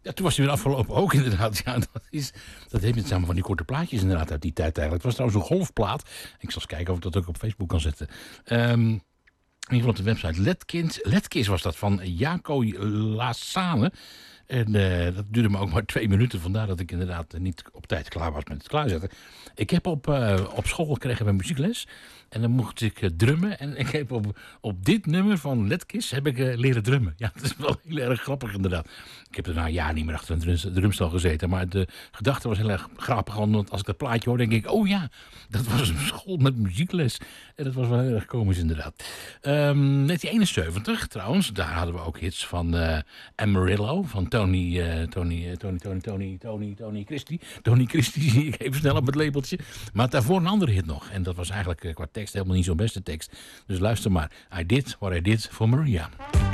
Ja, toen was hij weer afgelopen ook inderdaad. Ja, dat heeft met samen van die korte plaatjes inderdaad uit die tijd eigenlijk. Het was trouwens een golfplaat. Ik zal eens kijken of ik dat ook op Facebook kan zetten. In ieder geval op de website Letkis was dat van Jaco Lasane. En dat duurde me ook maar 2 minuten. Vandaar dat ik inderdaad niet op tijd klaar was met het klaarzetten. Ik heb op school kregen we muziekles. En dan mocht ik drummen. En ik heb op dit nummer van Letkis heb ik leren drummen. Ja, dat is wel heel erg grappig inderdaad. Ik heb er na een jaar niet meer achter een drumstel gezeten. Maar de gedachte was heel erg grappig. Want als ik dat plaatje hoor, denk ik... Oh ja, dat was een school met muziekles. En dat was wel heel erg komisch inderdaad. 1971 trouwens. Daar hadden we ook hits van Amarillo. Van Tony Christie zie ik even snel op het labeltje. Maar daarvoor een andere hit nog. En dat was eigenlijk qua tekst helemaal niet zo'n beste tekst. Dus luister maar. I Did What I Did for Maria.